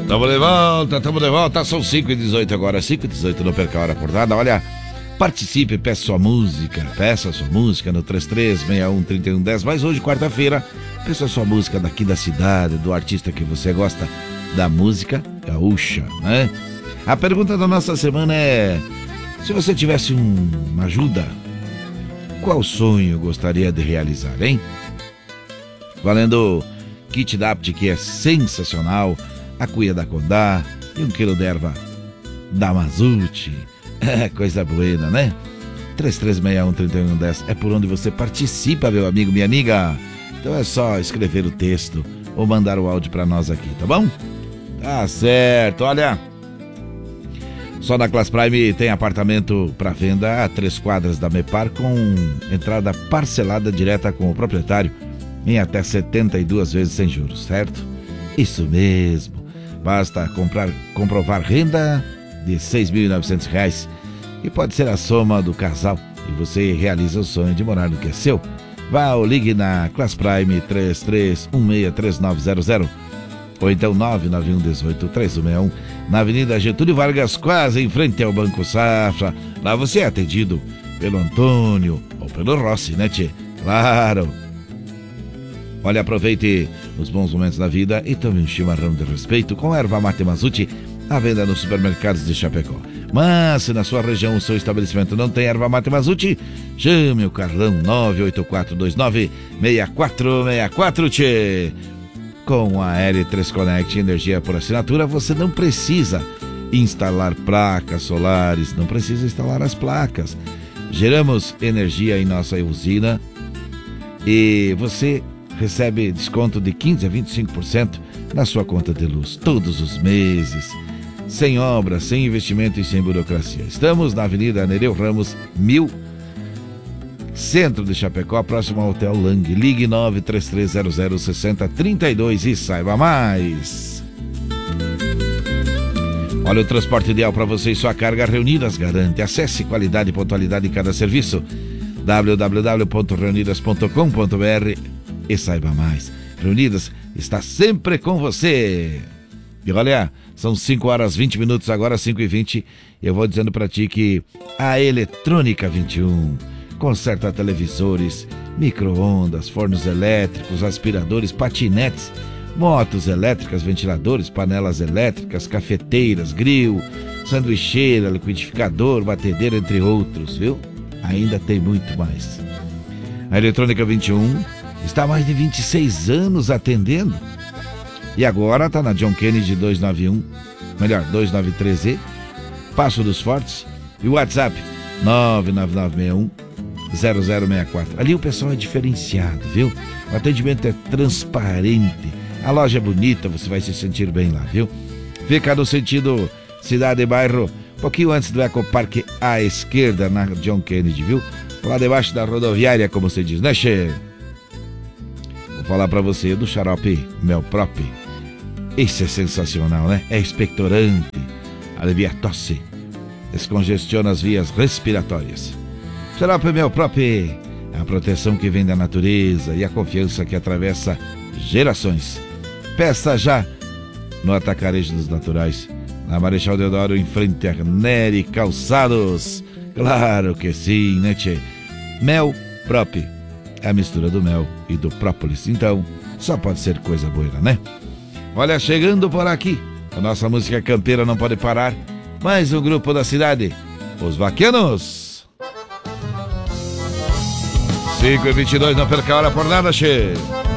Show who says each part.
Speaker 1: Tamo de volta, são 5h18 agora, 5h18, não perca a hora por nada. Olha, participe, peça sua música no 33613110, mas hoje, quarta-feira, peça sua música daqui da cidade, do artista que você gosta, da música gaúcha, né? A pergunta da nossa semana é: se você tivesse uma ajuda, qual sonho gostaria de realizar, hein? Valendo kit DAPT, que é sensacional, a cuia da Condá e 1 quilo de erva da Mazute. É coisa boa, né? 33613110 é por onde você participa, meu amigo, minha amiga. Então é só escrever o texto ou mandar o áudio pra nós aqui, tá bom? Tá certo, olha. Só na Class Prime tem apartamento para venda a 3 quadras da Mepar com entrada parcelada direta com o proprietário em até 72 vezes sem juros, certo? Isso mesmo. Basta comprovar renda de R$ 6.900 e pode ser a soma do casal e você realiza o sonho de morar no que é seu. Vá ou ligue na Class Prime 33163900 ou então 991183161 na Avenida Getúlio Vargas, quase em frente ao Banco Safra. Lá você é atendido pelo Antônio ou pelo Rossi, né, tchê? Claro! Olha, aproveite os bons momentos da vida e tome um chimarrão de respeito com erva mate Mazute, à venda nos supermercados de Chapecó. Mas se na sua região o seu estabelecimento não tem erva mate Mazute, chame o Carlão 984296464, tchê. Com a L3 Connect Energia por assinatura, você não precisa instalar placas solares, não precisa instalar as placas. Geramos energia em nossa usina e você recebe desconto de 15% a 25% na sua conta de luz todos os meses, sem obra, sem investimento e sem burocracia. Estamos na Avenida Nereu Ramos 1000, centro de Chapecó, próximo ao Hotel Lang. Ligue 933006032 e saiba mais. Olha, o transporte ideal para você e sua carga, Reunidas garante. Acesse qualidade e pontualidade em cada serviço. www.reunidas.com.br e saiba mais. Reunidas está sempre com você. E olha, são 5h20 agora, 5h20. Eu vou dizendo para ti que a Eletrônica 21 conserta televisores, micro-ondas, fornos elétricos, aspiradores, patinetes, motos elétricas, ventiladores, panelas elétricas, cafeteiras, grill, sanduicheira, liquidificador, batedeira, entre outros, viu? Ainda tem muito mais. A Eletrônica 21 está há mais de 26 anos atendendo. E agora está na John Kennedy 293E, Passo dos Fortes, e o WhatsApp 999610064. Ali o pessoal é diferenciado, viu? O atendimento é transparente, a loja é bonita, você vai se sentir bem lá, viu? Fica no sentido cidade e bairro, um pouquinho antes do Ecoparque à esquerda, na John Kennedy, viu? Lá debaixo da rodoviária, como se diz, né, che? Vou falar pra você do xarope Mel Prop. Esse é sensacional, né? É expectorante, alivia a tosse, descongestiona as vias respiratórias. Xarope Mel Prop é a proteção que vem da natureza e a confiança que atravessa gerações. Peça já no Atacarejo dos Naturais, na Marechal Deodoro, em frente a Nery Calçados. Claro que sim, né, tchê? Mel Prop é a mistura do mel e do própolis, então só pode ser coisa boa, né? Olha, chegando por aqui, a nossa música campeira não pode parar. Mais um grupo da cidade, Os Vaqueanos. 5h22, não perca a hora por nada, che.